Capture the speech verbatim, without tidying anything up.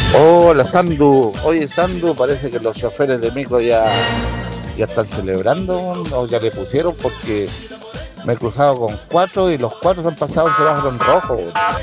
Hola Sandu, oye Sandu, parece que los choferes de micro ya, ya están celebrando o ya le pusieron porque me he cruzado con cuatro y los cuatro se han pasado el semáforo en rojo.